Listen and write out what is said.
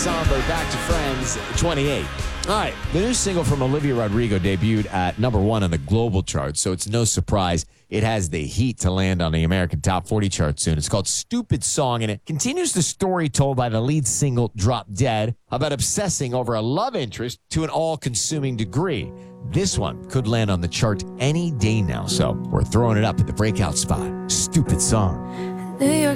Somber, Back to Friends, 28. All right, the new single from Olivia Rodrigo debuted at number 1 on the global chart, so it's no surprise it has the heat to land on the American Top 40 chart soon. It's called Stupid Song, and it continues the story told by the lead single, Drop Dead, about obsessing over a love interest to an all-consuming degree. This one could land on the chart any day now, so we're throwing it up at the breakout spot. Stupid Song.